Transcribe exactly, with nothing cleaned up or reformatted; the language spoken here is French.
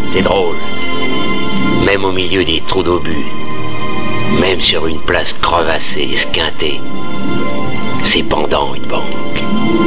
C'est drôle. Même au milieu des trous d'obus, même sur une place crevassée, esquintée, c'est pendant une bande.